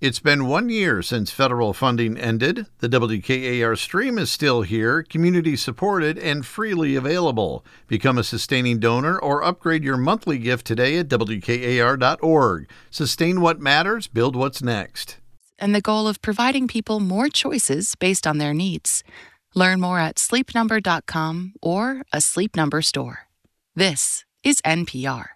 It's been 1 year since federal funding ended. The WKAR stream is still here, community-supported, and freely available. Become a sustaining donor or upgrade your monthly gift today at WKAR.org. Sustain what matters, build what's next. And the goal of providing people more choices based on their needs. Learn more at sleepnumber.com or a Sleep Number store. This is NPR.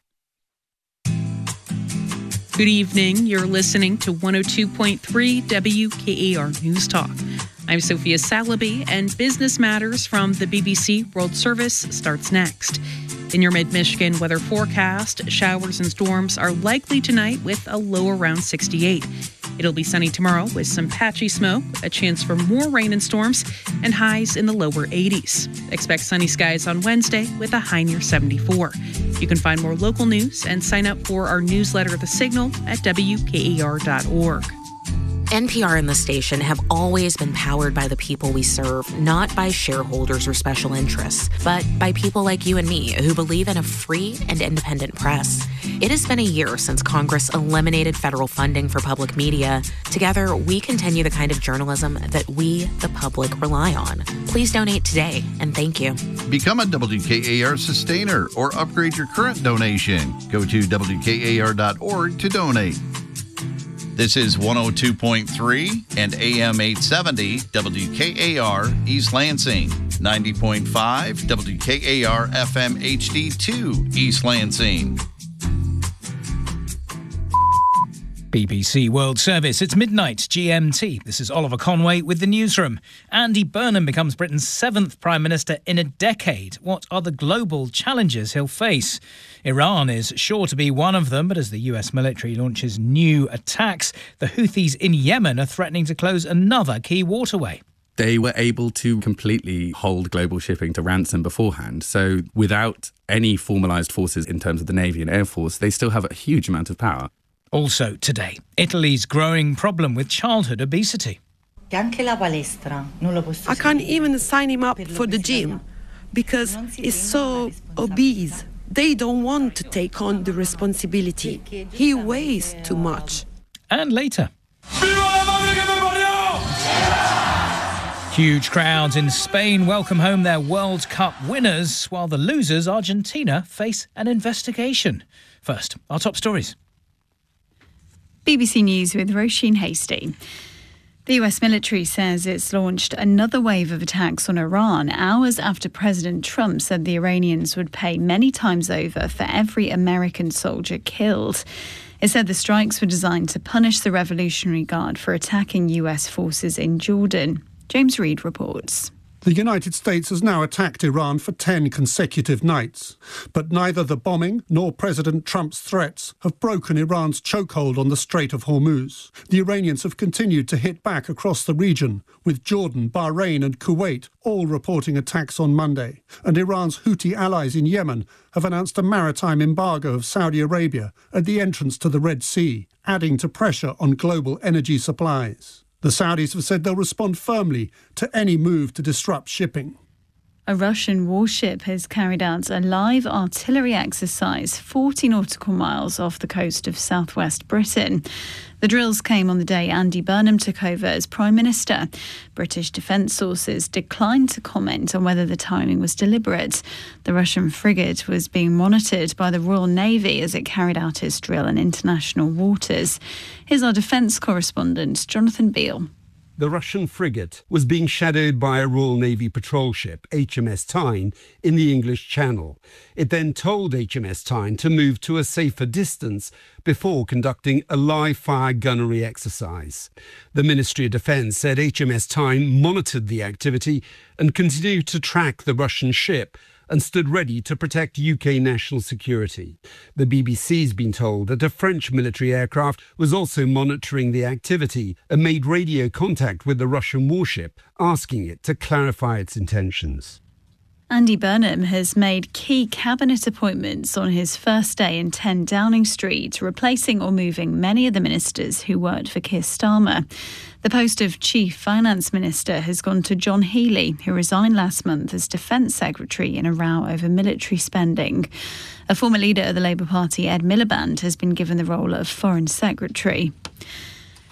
Good evening. You're listening to 102.3 WKAR News Talk. I'm Sophia Salaby, and Business Matters from the BBC World Service starts next. In your mid-Michigan weather forecast, showers and storms are likely tonight with a low around 68. It'll be sunny tomorrow with some patchy smoke, a chance for more rain and storms, and highs in the lower 80s. Expect sunny skies on Wednesday with a high near 74. You can find more local news and sign up for our newsletter, The Signal, at WKAR.org. NPR and the station have always been powered by the people we serve, not by shareholders or special interests, but by people like you and me who believe in a free and independent press. It has been a year since Congress eliminated federal funding for public media. Together, we continue the kind of journalism that we, the public, rely on. Please donate today, and thank you. Become a WKAR sustainer or upgrade your current donation. Go to WKAR.org to donate. This is 102.3 and AM 870 WKAR East Lansing, 90.5 WKAR FM HD2 East Lansing. BBC World Service. It's midnight GMT. This is Oliver Conway with the newsroom. Andy Burnham becomes Britain's 7th Prime Minister in a decade. What are the global challenges he'll face? Iran is sure to be one of them, but as the US military launches new attacks, the Houthis in Yemen are threatening to close another key waterway. They were able to completely hold global shipping to ransom beforehand. So without any formalised forces in terms of the Navy and Air Force, they still have a huge amount of power. Also today, Italy's growing problem with childhood obesity. I can't even sign him up for the gym because he's so obese. They don't want to take on the responsibility. He weighs too much. And later. Huge crowds in Spain welcome home their World Cup winners, while the losers, Argentina, face an investigation. First, our top stories. BBC News with Roisin Hastie. The US military says it's launched another wave of attacks on Iran hours after President Trump said the Iranians would pay many times over for every American soldier killed. It said the strikes were designed to punish the Revolutionary Guard for attacking US forces in Jordan. James Reid reports. The United States has now attacked Iran for 10 consecutive nights. But neither the bombing nor President Trump's threats have broken Iran's chokehold on the Strait of Hormuz. The Iranians have continued to hit back across the region, with Jordan, Bahrain and Kuwait all reporting attacks on Monday. And Iran's Houthi allies in Yemen have announced a maritime embargo of Saudi Arabia at the entrance to the Red Sea, adding to pressure on global energy supplies. The Saudis have said they'll respond firmly to any move to disrupt shipping. A Russian warship has carried out a live artillery exercise 40 nautical miles off the coast of southwest Britain. The drills came on the day Andy Burnham took over as Prime Minister. British defence sources declined to comment on whether the timing was deliberate. The Russian frigate was being monitored by the Royal Navy as it carried out its drill in international waters. Here's our defence correspondent, Jonathan Beale. The Russian frigate was being shadowed by a Royal Navy patrol ship, HMS Tyne, in the English Channel. It then told HMS Tyne to move to a safer distance before conducting a live-fire gunnery exercise. The Ministry of Defence said HMS Tyne monitored the activity and continued to track the Russian ship and stood ready to protect UK national security. The BBC's been told that a French military aircraft was also monitoring the activity and made radio contact with the Russian warship, asking it to clarify its intentions. Andy Burnham has made key cabinet appointments on his first day in 10 Downing Street, replacing or moving many of the ministers who worked for Keir Starmer. The post of Chief Finance Minister has gone to John Healey, who resigned last month as Defence Secretary in a row over military spending. A former leader of the Labour Party, Ed Miliband, has been given the role of Foreign Secretary.